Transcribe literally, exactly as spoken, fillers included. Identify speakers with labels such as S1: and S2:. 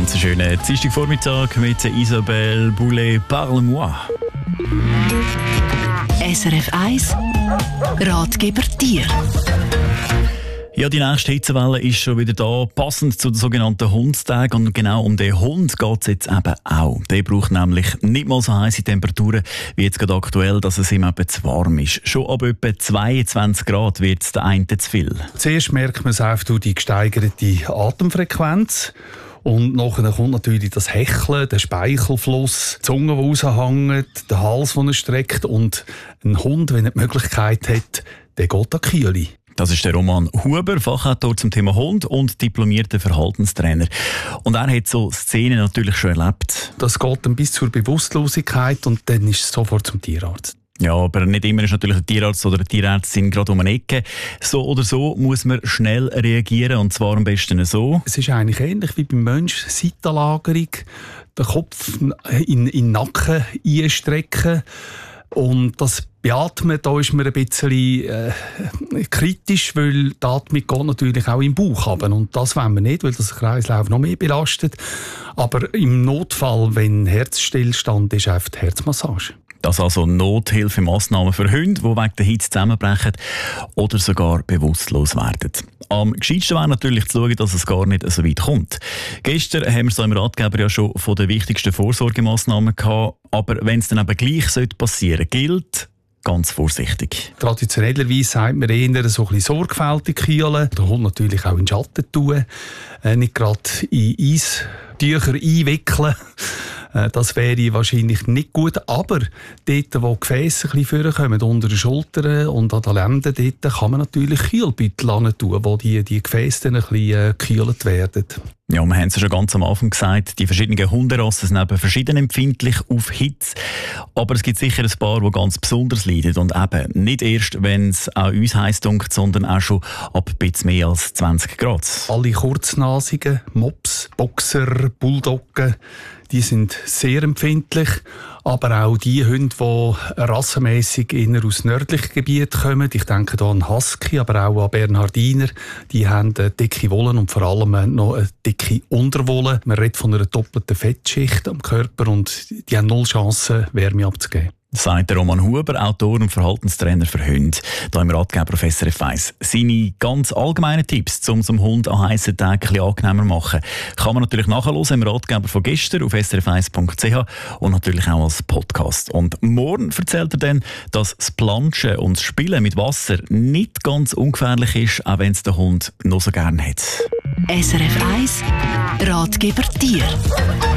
S1: Ganz schönen Dienstagvormittag mit Isabelle Boulay, Parle-moi.
S2: S R F eins Ratgeber Tier.
S1: Ja, die nächste Hitzewelle ist schon wieder da, passend zu den sogenannten Hundstagen. Und genau um den Hund geht es jetzt eben auch. Der braucht nämlich nicht mal so heisse Temperaturen wie jetzt gerade aktuell, dass es ihm eben zu warm ist. Schon ab etwa zweiundzwanzig Grad wird es der einen zu viel.
S3: Zuerst merkt man es auch durch die gesteigerte Atemfrequenz. Und nachher kommt natürlich das Hecheln, der Speichelfluss, die Zunge, die raushängt, der Hals, den er streckt. Und ein Hund, wenn er die Möglichkeit hat, der geht an die Kühle.
S1: Das ist der Roman Huber, Fachautor zum Thema Hund und diplomierter Verhaltenstrainer. Und er hat so Szenen natürlich schon erlebt.
S3: Das geht dann bis zur Bewusstlosigkeit und dann ist es sofort zum Tierarzt.
S1: Ja, aber nicht immer ist natürlich ein Tierarzt oder eine Tierärztin gerade um eine Ecke. So oder so muss man schnell reagieren, und zwar am besten so.
S3: Es ist eigentlich ähnlich wie beim Menschen, Seitenlagerung, den Kopf in, in den Nacken einstrecken. Und das Beatmen, da ist man ein bisschen äh, kritisch, weil die Atmung geht natürlich auch im Bauch runter. Und das wollen wir nicht, weil das den Kreislauf noch mehr belastet. Aber im Notfall, wenn Herzstillstand ist, einfach die Herzmassage.
S1: Das also Nothilfemaßnahmen für Hunde, die wegen der Hitze zusammenbrechen oder sogar bewusstlos werden. Am gescheitsten wäre natürlich zu schauen, dass es gar nicht so weit kommt. Gestern haben wir so im Ratgeber ja schon von den wichtigsten Vorsorgemaßnahmen gehabt. Aber wenn es dann eben gleich passieren sollte, gilt ganz vorsichtig.
S3: Traditionellerweise sagt man eher so ein bisschen sorgfältig kühlen. Der Hund natürlich auch in den Schatten tun. Äh, nicht gerade in Eistücher einwickeln. Äh, das wäre wahrscheinlich nicht gut. Aber dort, wo die Gefäße ein bisschen vorkommen, unter den Schultern und an den Lenden, dort kann man natürlich Kühlbeutel tun, wo die, die Gefäße dann ein bisschen äh, gekühlt werden.
S1: Ja, wir haben es ja schon ganz am Anfang gesagt, die verschiedenen Hunderassen sind eben verschieden empfindlich auf Hitze. Aber es gibt sicher ein paar, die ganz besonders leiden. Und eben nicht erst, wenn es auch uns heiß dunkt, sondern auch schon ab ein bisschen mehr als zwanzig Grad.
S3: Alle Kurznasigen, Mops, Boxer, Bulldoggen, die sind sehr empfindlich. Aber auch die Hunde, die rassenmässig eher aus nördlichen Gebieten kommen, ich denke hier an Husky, aber auch an Bernhardiner, die haben eine dicke Wolle und vor allem noch eine dicke Unterwolle. Man redet von einer doppelten Fettschicht am Körper und die haben null Chance, Wärme abzugeben.
S1: Sagt der Roman Huber, Autor und Verhaltenstrainer für Hunde, hier im Ratgeber auf S R F eins. Seine ganz allgemeinen Tipps, um zum Hund an heissen Tagen ein bisschen angenehmer zu machen, kann man natürlich nachhören im Ratgeber von gestern auf s r f eins punkt c h und natürlich auch als Podcast. Und morgen erzählt er dann, dass das Planschen und das Spielen mit Wasser nicht ganz ungefährlich ist, auch wenn es der Hund noch so gerne hat.
S2: S R F eins Ratgeber Tier.